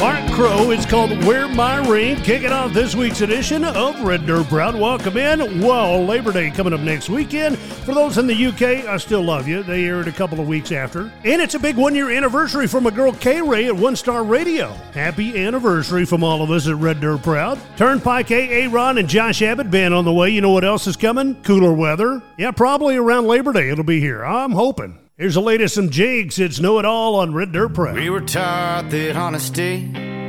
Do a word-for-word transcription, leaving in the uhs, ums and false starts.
Mark Crow, it's called Wear My Ring, kicking off this week's edition of Red Dirt Proud. Welcome in. Well, Labor Day coming up next weekend. For those in the U K, I still love you. They aired a couple of weeks after. And it's a big one-year anniversary from my girl K-Ray at One Star Radio. Happy anniversary from all of us at Red Dirt Proud. Turnpike A, A-Ron, and Josh Abbott band on the way. You know what else is coming? Cooler weather. Yeah, probably around Labor Day it'll be here. I'm hoping. Here's the latest from Jakes. It's Know It All on Red Dirt Proud. We were taught that honesty